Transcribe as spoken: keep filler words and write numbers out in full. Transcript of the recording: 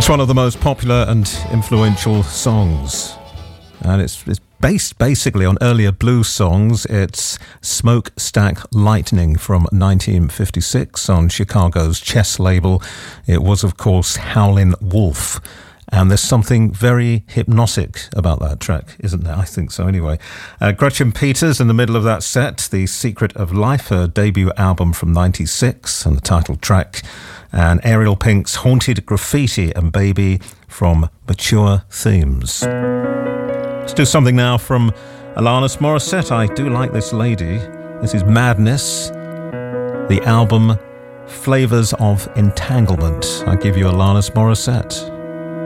It's one of the most popular and influential songs, and it's, it's based basically on earlier blues songs. It's Smokestack Lightning from nineteen fifty-six on Chicago's Chess label. It was, of course, Howlin' Wolf. And there's something very hypnotic about that track, isn't there? I think so anyway. Uh, Gretchen Peters in the middle of that set, The Secret of Life, her debut album from ninety-six, and the title track. And Ariel Pink's Haunted Graffiti and Baby from Mature Themes. Let's do something now from Alanis Morissette. I do like this lady. This is Madness, the album Flavors of Entanglement. I give you Alanis Morissette.